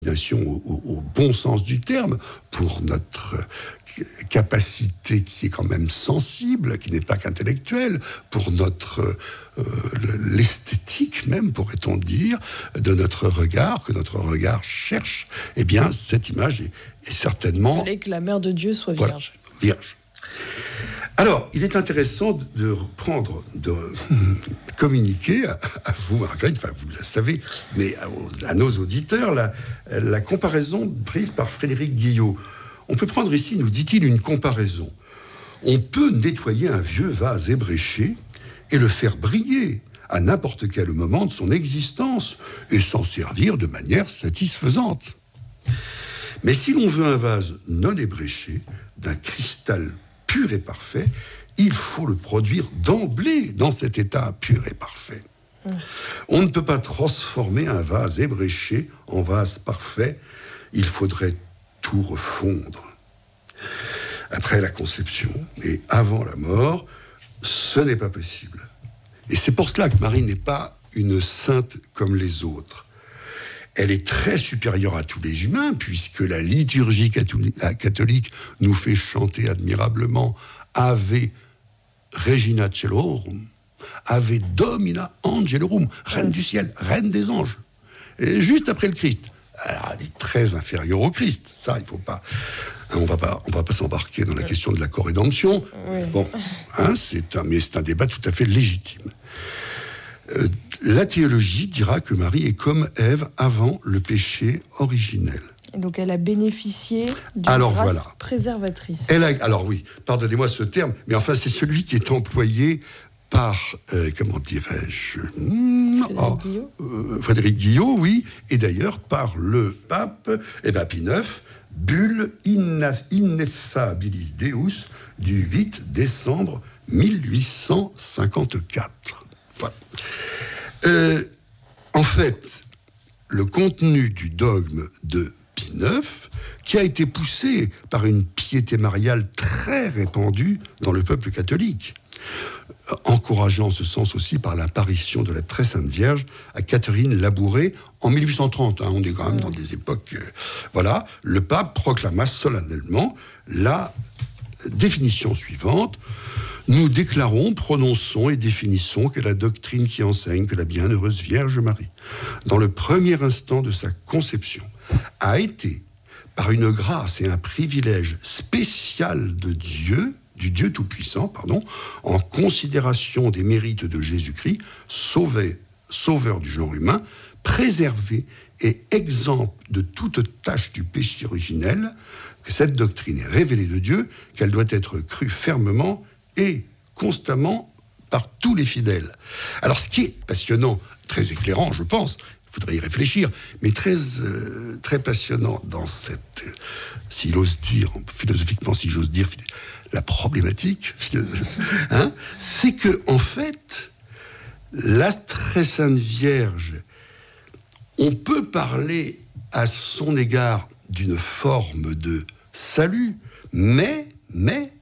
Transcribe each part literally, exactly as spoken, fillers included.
Au, au, au bon sens du terme, pour notre capacité qui est quand même sensible, qui n'est pas qu'intellectuelle, pour notre euh, l'esthétique même, pourrait-on dire, de notre regard, que notre regard cherche, eh bien, cette image est, est certainement... Il fallait que la mère de Dieu soit vierge. Voilà, vierge. Alors, il est intéressant de reprendre, de communiquer à, à vous, Marguerite, enfin vous le savez, mais à, à nos auditeurs, la, la comparaison prise par Frédéric Guillot. On peut prendre ici, nous dit-il, une comparaison. On peut nettoyer un vieux vase ébréché et le faire briller à n'importe quel moment de son existence et s'en servir de manière satisfaisante. Mais si l'on veut un vase non ébréché, d'un cristal pur et parfait, il faut le produire d'emblée dans cet état pur et parfait. Mmh. On ne peut pas transformer un vase ébréché en vase parfait, il faudrait tout refondre. Après la conception et avant la mort, ce n'est pas possible. Et c'est pour cela que Marie n'est pas une sainte comme les autres. Elle est très supérieure à tous les humains, puisque la liturgie catholique nous fait chanter admirablement Ave Regina Caelorum, Ave Domina Angelorum, reine du ciel, reine des anges. Et juste après le Christ. Alors, elle est très inférieure au Christ. Ça, il ne faut pas... Hein, on va pas, on va pas s'embarquer dans la question de la co-rédemption. Oui. Bon, hein, c'est un, mais c'est un débat tout à fait légitime. Euh, la théologie dira que Marie est comme Ève avant le péché originel. Et donc elle a bénéficié d'une alors, grâce voilà. préservatrice. Elle a, alors oui, pardonnez-moi ce terme, mais enfin c'est celui qui est employé par, euh, comment dirais-je, Frédéric, oh, Guillot. Euh, Frédéric Guillot, oui, et d'ailleurs par le pape, eh ben, Pie neuf, bulle Ineffabilis Deus du huit décembre mille huit cent cinquante-quatre. Voilà. Euh, en fait, le contenu du dogme de Pie neuf, qui a été poussé par une piété mariale très répandue dans le peuple catholique, encouragé en ce sens aussi par l'apparition de la très sainte Vierge à Catherine Labouré en mille huit cent trente. Hein, on est quand même dans des époques... Euh, voilà, le pape proclama solennellement la définition suivante. Nous déclarons, prononçons et définissons que la doctrine qui enseigne que la bienheureuse Vierge Marie, dans le premier instant de sa conception, a été, par une grâce et un privilège spécial de Dieu, du Dieu Tout-Puissant, pardon, en considération des mérites de Jésus-Christ, sauvé, sauveur du genre humain, préservé et exempt de toute tâche du péché originel, que cette doctrine est révélée de Dieu, qu'elle doit être crue fermement et constamment par tous les fidèles. Alors, ce qui est passionnant, très éclairant, je pense, il faudrait y réfléchir, mais très, euh, très passionnant dans cette, euh, si j'ose dire, philosophiquement, si j'ose dire, la problématique, hein, c'est que, en fait, la très sainte Vierge, on peut parler à son égard d'une forme de salut, mais, mais,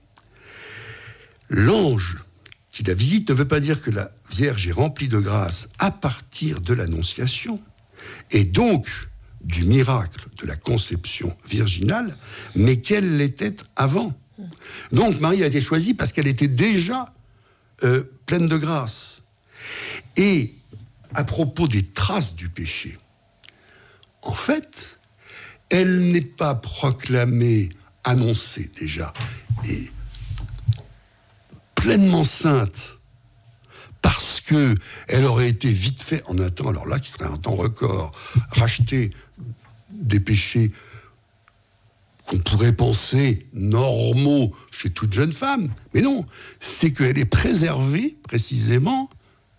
l'ange qui la visite ne veut pas dire que la Vierge est remplie de grâce à partir de l'Annonciation, et donc du miracle de la conception virginale, mais qu'elle l'était avant. Donc Marie a été choisie parce qu'elle était déjà euh, pleine de grâce. Et à propos des traces du péché, en fait, elle n'est pas proclamée, annoncée déjà, et pleinement sainte, parce que elle aurait été vite fait en un temps, alors là, qui serait un temps record, racheter des péchés qu'on pourrait penser normaux chez toute jeune femme. Mais non, c'est qu'elle est préservée, précisément,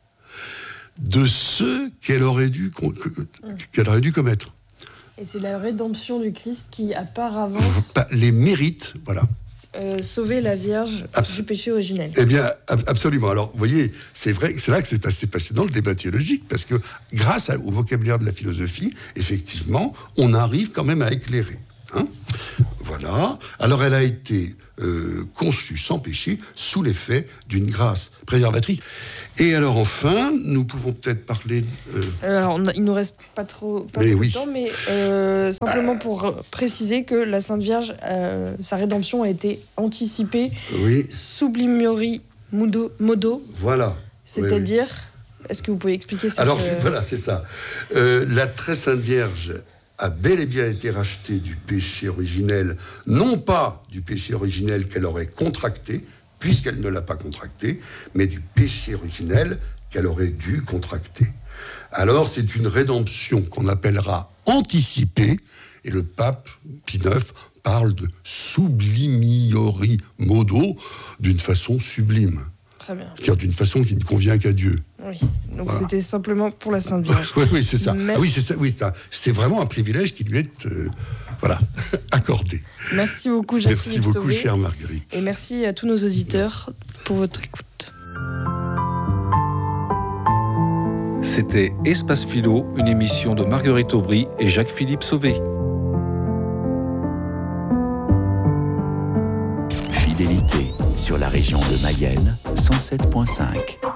de ceux qu'elle aurait dû, qu'elle aurait dû commettre. Et c'est la rédemption du Christ qui, à part avance... Les mérites, voilà. Euh, sauver la Vierge Abs- du péché originel. Eh bien, ab- absolument. Alors, vous voyez, c'est vrai, c'est là que c'est assez passionnant le débat théologique, parce que grâce à, au vocabulaire de la philosophie, effectivement, on arrive quand même à éclairer. Hein, voilà. Alors, elle a été euh, conçue sans péché, sous l'effet d'une grâce préservatrice. Et alors enfin, nous pouvons peut-être parler... Euh... Alors, on a, il nous reste pas trop pas mais beaucoup oui. de temps, mais euh, simplement pour préciser que la Sainte Vierge, euh, sa rédemption a été anticipée Oui. sublimiori modo, modo. Voilà. C'est-à-dire, oui, oui. Est-ce que vous pouvez expliquer cette... Alors voilà, c'est ça. Euh, la très Sainte Vierge a bel et bien été rachetée du péché originel, non pas du péché originel qu'elle aurait contracté, puisqu'elle ne l'a pas contracté, mais du péché originel qu'elle aurait dû contracter. Alors c'est une rédemption qu'on appellera anticipée, et le pape Pie neuf parle de sublimiori modo, d'une façon sublime. Très bien. C'est-à-dire d'une façon qui ne convient qu'à Dieu. Oui, donc voilà. C'était simplement pour la Sainte Vierge. oui, oui, c'est ça. Merci. Ah, oui, c'est ça. Oui, c'est, c'est vraiment un privilège qui lui est euh, voilà, accordé. Merci beaucoup, Jacques Merci Philippe beaucoup, Sauvé. chère Marguerite. Et merci à tous nos auditeurs pour votre écoute. C'était Espace Philo, une émission de Marguerite Aubry et Jacques-Philippe Sauvé. Fidélité sur la région de Mayenne, cent sept virgule cinq.